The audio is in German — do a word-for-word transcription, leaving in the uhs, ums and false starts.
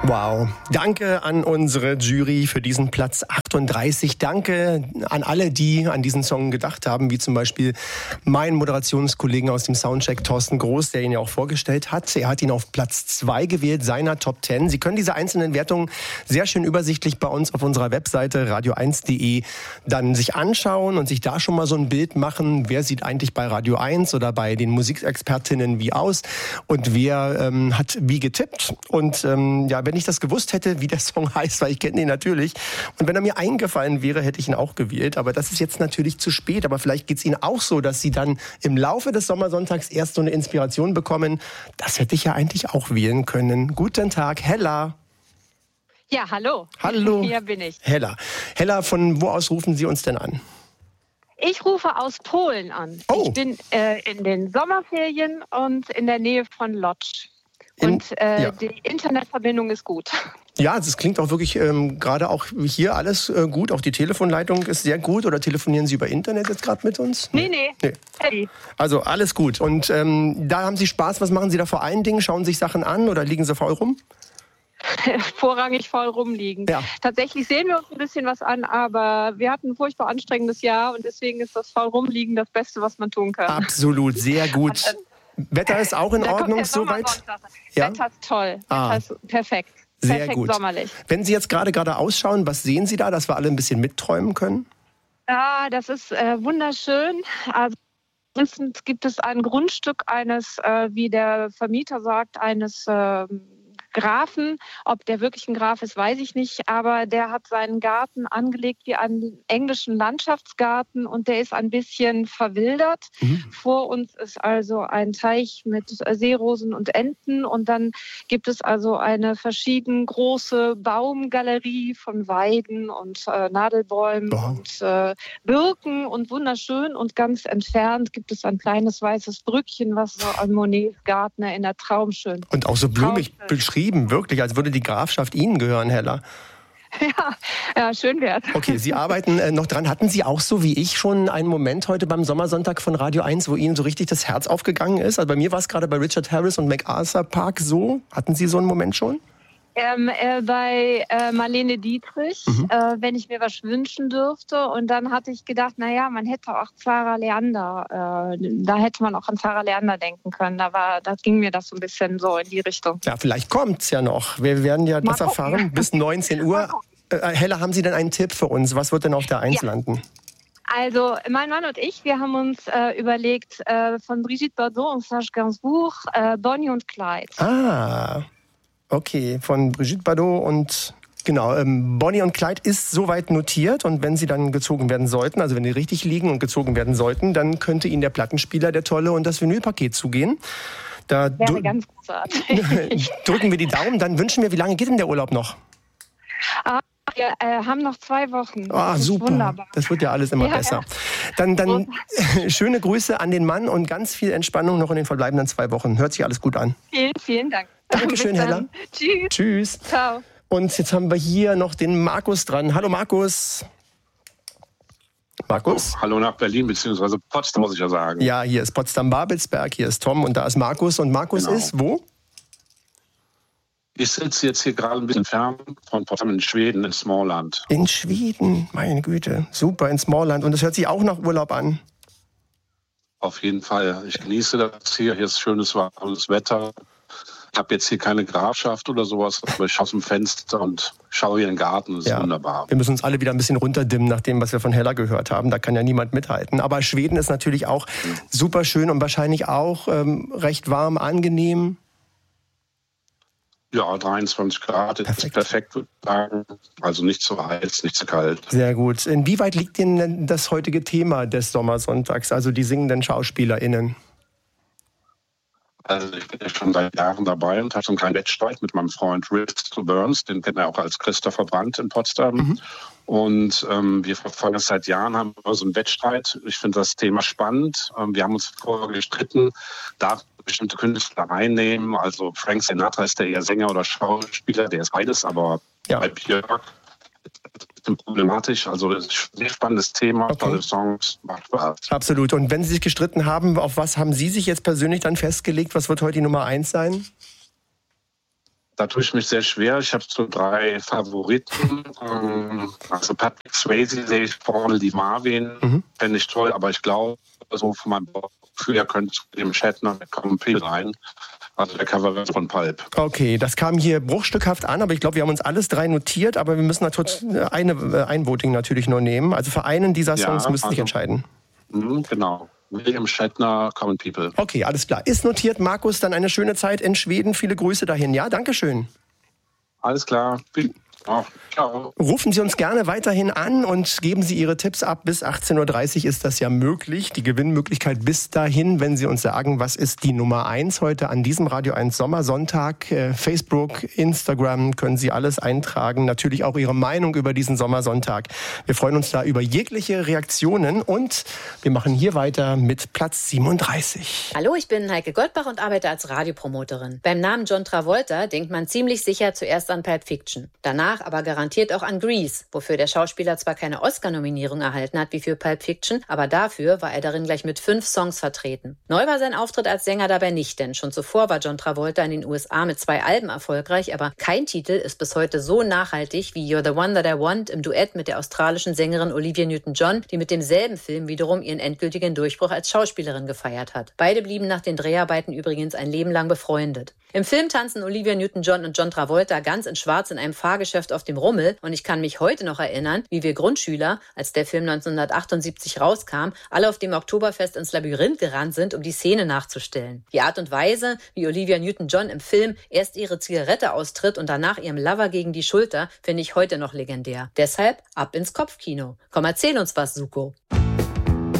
Wow. Danke an unsere Jury für diesen Platz achtunddreißig. Danke an alle, die an diesen Song gedacht haben, wie zum Beispiel mein Moderationskollegen aus dem Soundcheck, Thorsten Groß, der ihn ja auch vorgestellt hat. Er hat ihn auf Platz zwei gewählt, seiner Top zehn. Sie können diese einzelnen Wertungen sehr schön übersichtlich bei uns auf unserer Webseite radio eins punkt de dann sich anschauen und sich da schon mal so ein Bild machen, wer sieht eigentlich bei Radio eins oder bei den Musikexpertinnen wie aus und wer ähm, hat wie getippt. Und ähm, ja, wenn ich das gewusst hätte, wie der Song heißt, weil ich kenne ihn natürlich. Und wenn er mir eingefallen wäre, hätte ich ihn auch gewählt. Aber das ist jetzt natürlich zu spät. Aber vielleicht geht es Ihnen auch so, dass Sie dann im Laufe des Sommersonntags erst so eine Inspiration bekommen. Das hätte ich ja eigentlich auch wählen können. Guten Tag, Hella. Ja, hallo. Hallo. Hier bin ich. Hella. Hella, von wo aus rufen Sie uns denn an? Ich rufe aus Polen an. Oh. Ich bin äh, in den Sommerferien und in der Nähe von Lodz. Und äh, ja. die Internetverbindung ist gut. Ja, das klingt auch wirklich ähm, gerade auch hier alles äh, gut. Auch die Telefonleitung ist sehr gut. Oder telefonieren Sie über Internet jetzt gerade mit uns? Nee, nee. nee. Hey. Also alles gut. Und ähm, da haben Sie Spaß. Was machen Sie da vor allen Dingen? Schauen sich Sachen an oder liegen Sie faul rum? Vorrangig faul rumliegen. Ja. Tatsächlich sehen wir uns ein bisschen was an, aber wir hatten ein furchtbar anstrengendes Jahr und deswegen ist das faul rumliegen das Beste, was man tun kann. Absolut, sehr gut. Wetter ist auch in da Ordnung soweit? Ja? Wetter ist toll. Ah. Wetter ist perfekt. Sehr perfekt gut. Sommerlich. Wenn Sie jetzt gerade gerade ausschauen, was sehen Sie da, dass wir alle ein bisschen mitträumen können? Ja, das ist äh, wunderschön. Also mindestens gibt es ein Grundstück eines, äh, wie der Vermieter sagt, eines äh, Grafen. Ob der wirklich ein Graf ist, weiß ich nicht. Aber der hat seinen Garten angelegt wie einen englischen Landschaftsgarten und der ist ein bisschen verwildert. Mhm. Vor uns ist also ein Teich mit Seerosen und Enten und dann gibt es also eine verschieden große Baumgalerie von Weiden und äh, Nadelbäumen oh. und äh, Birken und wunderschön. Und ganz entfernt gibt es ein kleines weißes Brückchen, was so an Monets Garten erinnert. Traumschön. Und auch so blumig beschrieben. Wirklich, als würde die Grafschaft Ihnen gehören, Hella. Ja, ja, schön wert. Okay, Sie arbeiten äh, noch dran. Hatten Sie auch so wie ich schon einen Moment heute beim Sommersonntag von Radio eins, wo Ihnen so richtig das Herz aufgegangen ist? Also bei mir war es gerade bei Richard Harris und MacArthur Park so. Hatten Sie so einen Moment schon? Ähm, äh, bei äh, Marlene Dietrich, mhm. äh, wenn ich mir was wünschen dürfte. Und dann hatte ich gedacht, naja, man hätte auch Zara Leander, äh, da hätte man auch an Zara Leander denken können. Da, war, da ging mir das so ein bisschen so in die Richtung. Ja, vielleicht kommt's ja noch. Wir werden ja Mal das gucken. erfahren bis neunzehn Uhr. Äh, Hella, haben Sie denn einen Tipp für uns? Was wird denn auf der eins ja. landen? Also, mein Mann und ich, wir haben uns äh, überlegt, äh, von Brigitte Bardot und Serge Gainsbourg, äh, Bonnie und Clyde. Ah, okay, von Brigitte Bardot und genau, ähm, Bonnie und Clyde ist soweit notiert und wenn sie dann gezogen werden sollten, also wenn die richtig liegen und gezogen werden sollten, dann könnte Ihnen der Plattenspieler, der Tolle und das Vinylpaket zugehen. Da wäre du- ganz großartig. Drücken wir die Daumen, dann wünschen wir, wie lange geht denn der Urlaub noch? Ah, wir äh, haben noch zwei Wochen. Ah, das super. Wunderbar. Das wird ja alles immer ja, besser. Ja. Dann, dann schöne Grüße an den Mann und ganz viel Entspannung noch in den verbleibenden zwei Wochen. Hört sich alles gut an. Vielen, vielen Dank. Dankeschön, Hella. Tschüss. Tschüss. Ciao. Und jetzt haben wir hier noch den Markus dran. Hallo Markus. Markus? Oh, hallo nach Berlin, beziehungsweise Potsdam, muss ich ja sagen. Ja, hier ist Potsdam-Babelsberg, hier ist Tom und da ist Markus. Und Markus genau. ist wo? Ich sitze jetzt hier gerade ein bisschen fern von Potsdam in Schweden, in Småland. In Schweden, meine Güte. Super, in Småland. Und das hört sich auch nach Urlaub an? Auf jeden Fall. Ich genieße das hier. Hier ist schönes, warmes Wetter. Ich habe jetzt hier keine Grafschaft oder sowas, aber ich schaue aus dem Fenster und schaue hier in den Garten. Das ist ja, wunderbar. Wir müssen uns alle wieder ein bisschen runterdimmen nach dem, was wir von Hella gehört haben. Da kann ja niemand mithalten. Aber Schweden ist natürlich auch ja. super schön und wahrscheinlich auch ähm, recht warm, angenehm. Ja, dreiundzwanzig Grad, perfekt. Ist perfekt, würde ich sagen. Also nicht zu heiß, nicht zu kalt. Sehr gut. Inwieweit liegt Ihnen denn das heutige Thema des Sommersonntags, also die singenden SchauspielerInnen? Also ich bin ja schon seit Jahren dabei und hatte einen kleinen Wettstreit mit meinem Freund Rick Burns, den kennt er auch als Christopher Brandt in Potsdam. Mhm. Und ähm, wir verfolgen das seit Jahren, haben wir so einen Wettstreit. Ich finde das Thema spannend. Ähm, wir haben uns vorher gestritten, darf bestimmte Künstler reinnehmen. Also Frank Sinatra ist der eher Sänger oder Schauspieler, der ist beides, aber ja. bei Björk ist es problematisch. Also das ist ein sehr spannendes Thema, okay. Tolle Songs, macht Spaß. Absolut. Und wenn Sie sich gestritten haben, auf was haben Sie sich jetzt persönlich dann festgelegt? Was wird heute die Nummer eins sein? Da tue ich mich sehr schwer. Ich habe so drei Favoriten. Also Patrick Swayze sehe ich vorne, die Marvin, mhm. fände ich toll, aber ich glaube, so von meinem Bauchgefühl her könnte zu dem Shatner mit Common People rein. Also der Cover von Pulp. Okay, das kam hier bruchstückhaft an, aber ich glaube, wir haben uns alles drei notiert, aber wir müssen natürlich eine ein Voting natürlich nur nehmen. Also für einen dieser Songs ja, müsst ihr also, sich entscheiden. Mh, genau. William Shatner, Common People. Okay, alles klar. Ist notiert. Markus, dann eine schöne Zeit in Schweden. Viele Grüße dahin. Ja, danke schön. Alles klar. Oh, ciao. Rufen Sie uns gerne weiterhin an und geben Sie Ihre Tipps ab. Bis achtzehn Uhr dreißig ist das ja möglich. Die Gewinnmöglichkeit bis dahin, wenn Sie uns sagen, was ist die Nummer eins heute an diesem Radio eins Sommersonntag. Äh, Facebook, Instagram, können Sie alles eintragen. Natürlich auch Ihre Meinung über diesen Sommersonntag. Wir freuen uns da über jegliche Reaktionen und wir machen hier weiter mit Platz siebenunddreißig. Hallo, ich bin Heike Goldbach und arbeite als Radiopromoterin. Beim Namen John Travolta denkt man ziemlich sicher zuerst an Pulp Fiction. Danach aber garantiert auch an Grease, wofür der Schauspieler zwar keine Oscar-Nominierung erhalten hat wie für Pulp Fiction, aber dafür war er darin gleich mit fünf Songs vertreten. Neu war sein Auftritt als Sänger dabei nicht, denn schon zuvor war John Travolta in den U S A mit zwei Alben erfolgreich, aber kein Titel ist bis heute so nachhaltig wie You're the One That I Want im Duett mit der australischen Sängerin Olivia Newton-John, die mit demselben Film wiederum ihren endgültigen Durchbruch als Schauspielerin gefeiert hat. Beide blieben nach den Dreharbeiten übrigens ein Leben lang befreundet. Im Film tanzen Olivia Newton-John und John Travolta ganz in Schwarz in einem Fahrgeschäft auf dem Rummel und ich kann mich heute noch erinnern, wie wir Grundschüler, als der Film neunzehnhundertachtundsiebzig rauskam, alle auf dem Oktoberfest ins Labyrinth gerannt sind, um die Szene nachzustellen. Die Art und Weise, wie Olivia Newton-John im Film erst ihre Zigarette austritt und danach ihrem Lover gegen die Schulter, finde ich heute noch legendär. Deshalb ab ins Kopfkino. Komm, erzähl uns was, Suko.